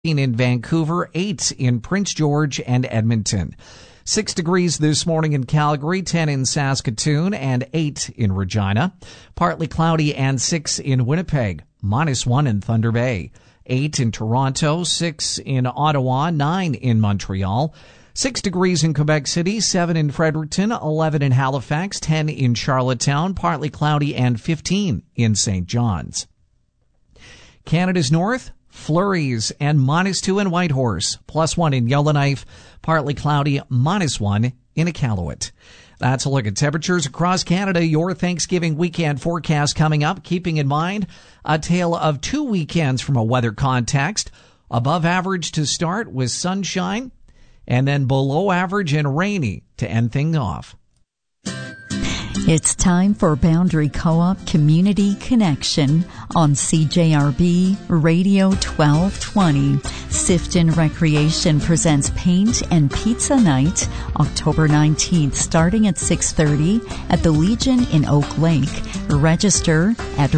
in Vancouver, 8 in Prince George and Edmonton. 6 degrees this morning in Calgary, 10 in Saskatoon, and 8 in Regina. Partly cloudy and 6 in Winnipeg, -1 in Thunder Bay. 8 in Toronto, 6 in Ottawa, 9 in Montreal. 6 degrees in Quebec City, 7 in Fredericton, 11 in Halifax, 10 in Charlottetown, partly cloudy, and 15 in St. John's. Canada's North, flurries and -2 in Whitehorse, +1 in Yellowknife, partly cloudy, -1 in Iqaluit. That's a look at temperatures across Canada. Your Thanksgiving weekend forecast coming up, keeping in mind a tale of 2 weekends from a weather context. Above average to start with sunshine, and then below average and rainy to end things off. It's time for Boundary Co-op Community Connection on CJRB Radio 1220. Sifton Recreation presents Paint and Pizza Night, October 19th, starting at 6:30 at the Legion in Oak Lake. Register at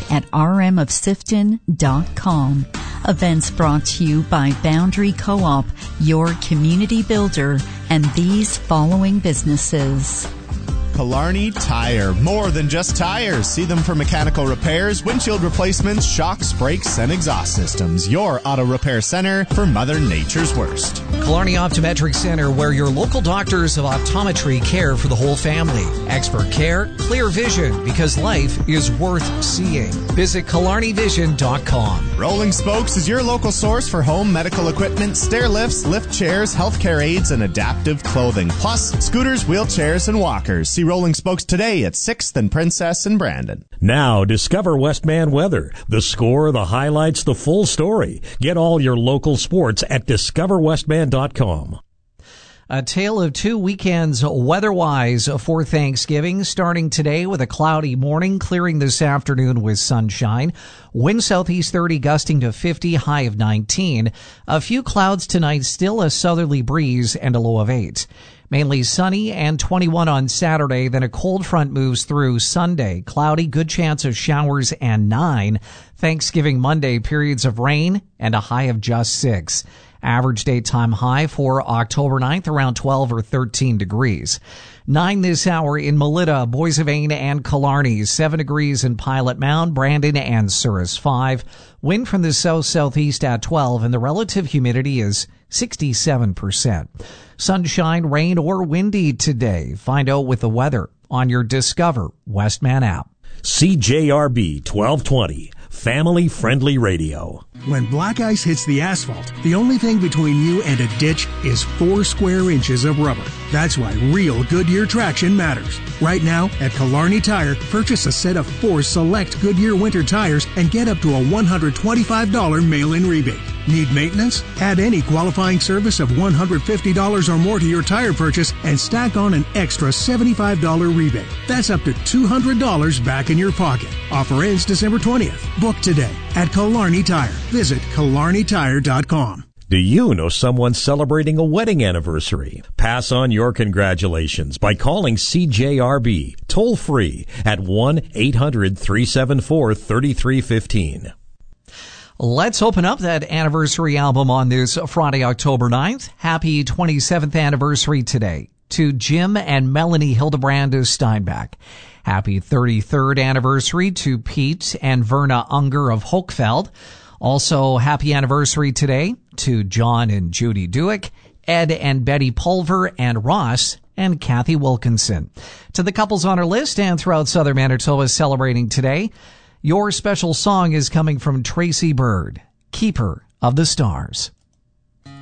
rec@rmofsifton.com. Events brought to you by Boundary Co-op, your community builder, and these following businesses. Killarney Tire. More than just tires. See them for mechanical repairs, windshield replacements, shocks, brakes, and exhaust systems. Your auto repair center for Mother Nature's worst. Killarney Optometric Center, where your local doctors of optometry care for the whole family. Expert care, clear vision, because life is worth seeing. Visit KillarneyVision.com. Rolling Spokes is your local source for home medical equipment, stair lifts, lift chairs, healthcare aids, and adaptive clothing. Plus, scooters, wheelchairs, and walkers. See Rolling Spokes today at 6th and Princess in Brandon. Now, discover Westman Weather. The score, the highlights, the full story. Get all your local sports at discoverwestman.com. A tale of 2 weekends weather-wise for Thanksgiving, starting today with a cloudy morning, clearing this afternoon with sunshine. Wind southeast 30, gusting to 50, high of 19. A few clouds tonight, still a southerly breeze and a low of 8. Mainly sunny and 21 on Saturday, then a cold front moves through Sunday. Cloudy, good chance of showers, and 9. Thanksgiving Monday, periods of rain and a high of just 6. Average daytime high for October 9th, around 12 or 13 degrees. 9 this hour in Melita, Boissevain, and Killarney. 7 degrees in Pilot Mound, Brandon, and Souris. 5. Wind from the south-southeast at 12, and the relative humidity is 67%. Sunshine, rain, or windy today. Find out with the weather on your Discover Westman app. CJRB 1220. Family-friendly radio. When black ice hits the asphalt, the only thing between you and a ditch is 4 square inches of rubber. That's why real Goodyear traction matters. Right now, at Killarney Tire, purchase a set of 4 select Goodyear winter tires and get up to a $125 mail-in rebate. Need maintenance? Add any qualifying service of $150 or more to your tire purchase and stack on an extra $75 rebate. That's up to $200 back in your pocket. Offer ends December 20th. Book today at Killarney Tire. Visit KillarneyTire.com. Do you know someone celebrating a wedding anniversary? Pass on your congratulations by calling CJRB toll-free at 1-800-374-3315. Let's open up that anniversary album on this Friday, October 9th. Happy 27th anniversary today to Jim and Melanie Hildebrand Steinbach. Happy 33rd anniversary to Pete and Verna Unger of Hochfeld. Also, happy anniversary today to John and Judy Duick, Ed and Betty Pulver, and Ross and Kathy Wilkinson. To the couples on our list and throughout Southern Manitoba celebrating today, your special song is coming from Tracy Bird, Keeper of the Stars.